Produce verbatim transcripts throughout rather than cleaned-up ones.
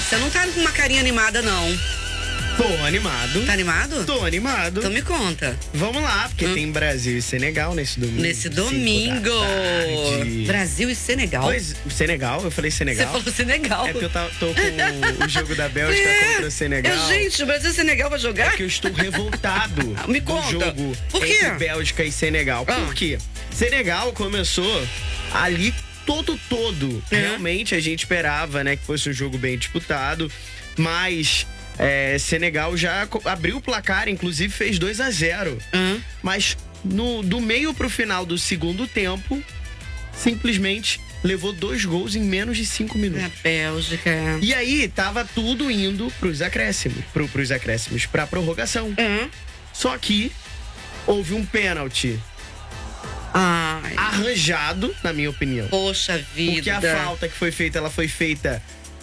Você não tá com uma carinha animada, não. Tô animado. Tá animado? Tô animado. Então me conta. Vamos lá, porque hum. tem Brasil e Senegal nesse domingo. Nesse domingo. Brasil e Senegal. Pois, Senegal? Eu falei Senegal? Você falou Senegal. É porque eu tô, tô com o jogo da Bélgica é. contra o Senegal. É, gente, o Brasil e Senegal vai jogar? É que eu estou revoltado me do conta. jogo Por quê? entre Bélgica e Senegal. Ah. Por quê? Senegal começou ali todo, todo. É. Realmente a gente esperava, né, que fosse um jogo bem disputado, mas... É, Senegal já abriu o placar, inclusive fez dois a zero. Uhum. Mas no, do meio pro final do segundo tempo, simplesmente levou dois gols em menos de cinco minutos. A Bélgica. E aí, tava tudo indo pros acréscimos, pro, pros acréscimos, pra prorrogação. Uhum. Só que houve um pênalti Ai. arranjado, na minha opinião. Poxa vida. Porque a falta que foi feita, ela foi feita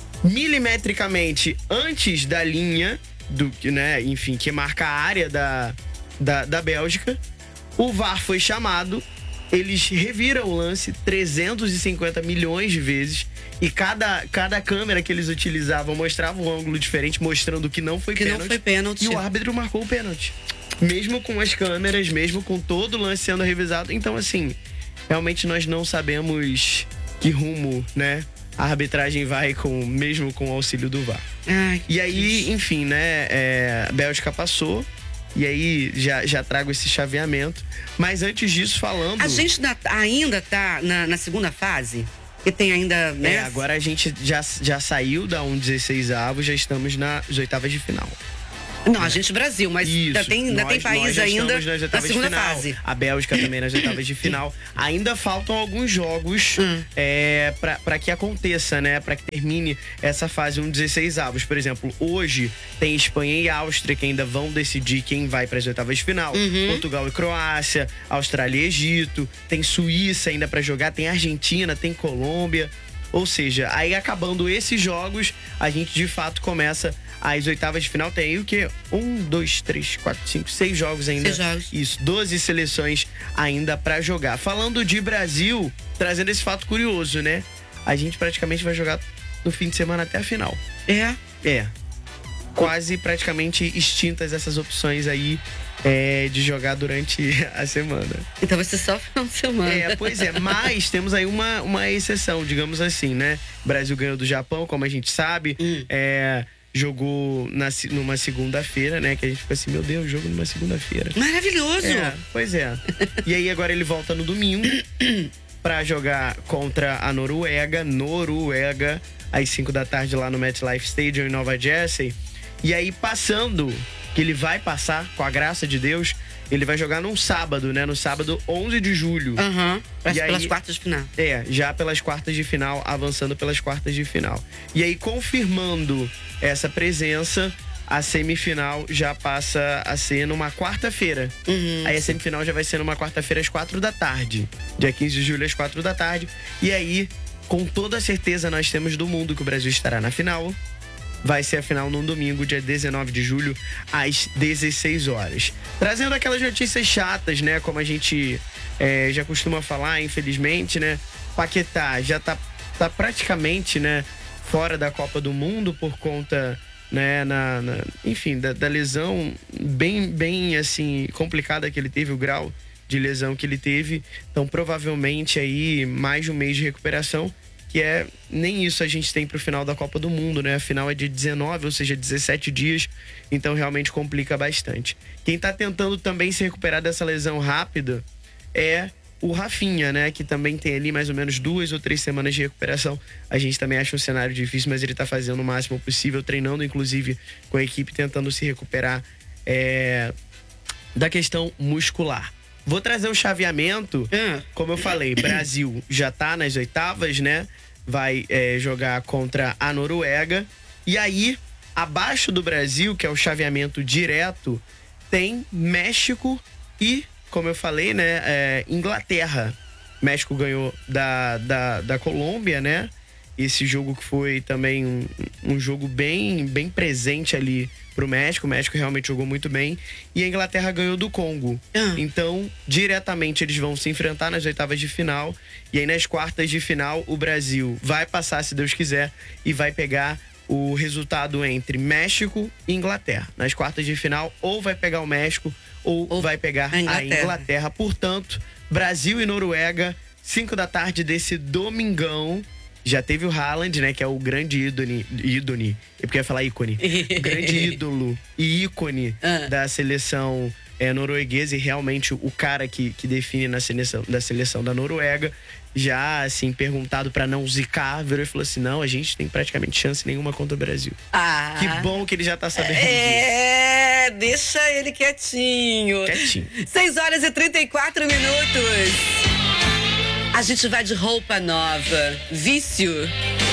milimetricamente antes da linha do, né, enfim, que marca a área da, da, da Bélgica. O V A R foi chamado, eles reviram o lance trezentos e cinquenta milhões de vezes e cada, cada câmera que eles utilizavam mostrava um ângulo diferente, mostrando que não foi que pênalti. não foi pênalti. E o árbitro marcou o pênalti. Mesmo com as câmeras, mesmo com todo o lance sendo revisado. Então, assim, realmente nós não sabemos que rumo, né, a arbitragem vai com, mesmo com o auxílio do V A R. Ai, e aí, que... enfim, né, é, a Bélgica passou. E aí, já, já trago esse chaveamento. Mas antes disso, falando... A gente na, ainda tá na, na segunda fase? Que tem ainda, né? É, agora a gente já, já saiu da um dezesseis avos, já estamos nas oitavas de final. Não, a gente Brasil, mas Isso, ainda tem, ainda nós, tem país ainda na segunda fase. A Bélgica também nas oitavas de final. Ainda faltam alguns jogos hum. é, pra, pra que aconteça, né? Pra que termine essa fase um dezesseis avos. Por exemplo, hoje tem Espanha e Áustria que ainda vão decidir quem vai para as oitavas de final. Uhum. Portugal e Croácia, Austrália e Egito. Tem Suíça ainda pra jogar, tem Argentina, tem Colômbia. Ou seja, aí acabando esses jogos, a gente de fato começa as oitavas de final. Tem aí o quê? Um, dois, três, quatro, cinco, seis jogos ainda. Seis jogos. Isso, doze seleções ainda pra jogar. Falando de Brasil, trazendo esse fato curioso, né? A gente praticamente vai jogar no fim de semana até a final. É? É. Quase praticamente extintas essas opções aí é, de jogar durante a semana. Então vai ser só final de semana. É, pois é. Mas temos aí uma, uma exceção, digamos assim, né? O Brasil ganhou do Japão, como a gente sabe. Hum. É... Jogou na, numa segunda-feira, né? Que a gente fica assim, meu Deus, jogo numa segunda-feira. Maravilhoso! É, pois é. E aí agora ele volta no domingo pra jogar contra a Noruega. Noruega, às cinco da tarde lá no MetLife Stadium em Nova Jersey. E aí passando, que ele vai passar, com a graça de Deus, ele vai jogar num sábado, né? No sábado onze de julho. Aham, uhum. pelas aí, quartas de final. É, já pelas quartas de final, avançando pelas quartas de final. E aí, confirmando essa presença, a semifinal já passa a ser numa quarta-feira. Uhum, aí a sim. semifinal já vai ser numa quarta-feira às quatro da tarde. Dia quinze de julho às quatro da tarde. E aí, com toda certeza, nós temos do mundo que o Brasil estará na final. Vai ser a final num domingo, dia dezenove de julho, às dezesseis horas. Trazendo aquelas notícias chatas, né? Como a gente é, já costuma falar, infelizmente, né? Paquetá já tá, tá praticamente, né, fora da Copa do Mundo por conta, né, na, na, enfim, da, da lesão bem, bem, assim, complicada que ele teve, o grau de lesão que ele teve. Então, provavelmente, aí, mais de um mês de recuperação. Que é, nem isso a gente tem pro final da Copa do Mundo, né? A final é de dezenove, ou seja, dezessete dias, então realmente complica bastante. Quem tá tentando também se recuperar dessa lesão rápida é o Rafinha, né? Que também tem ali mais ou menos duas ou três semanas de recuperação. A gente também acha um cenário difícil, mas ele tá fazendo o máximo possível, treinando inclusive com a equipe, tentando se recuperar é, da questão muscular. Vou trazer um chaveamento, Hum. como eu falei, Brasil já tá nas oitavas, né? Vai é, jogar contra a Noruega. E aí, abaixo do Brasil, que é o chaveamento direto, tem México e, como eu falei, né, é, Inglaterra. México ganhou da, da, da Colômbia, né? Esse jogo que foi também um, um jogo bem, bem presente ali pro México. O México realmente jogou muito bem. E a Inglaterra ganhou do Congo. Ah. Então, diretamente, eles vão se enfrentar nas oitavas de final. E aí, nas quartas de final, o Brasil vai passar, se Deus quiser, e vai pegar o resultado entre México e Inglaterra. Nas quartas de final, ou vai pegar o México ou, ou vai pegar a Inglaterra. a Inglaterra. Portanto, Brasil e Noruega, cinco da tarde desse domingão. Já teve o Haaland, né, que é o grande ídone, ídone, é porque eu ia falar ícone, o grande ídolo e ícone ah. da seleção é, norueguesa e realmente o cara que, que define na seleção, da seleção da Noruega. Já, assim, perguntado pra não zicar, virou e falou assim, não, a gente tem praticamente chance nenhuma contra o Brasil. Ah. Que bom que ele já tá sabendo é, disso. Deixa ele quietinho. Quietinho. seis horas e trinta e quatro minutos. A gente vai de roupa nova. Vício.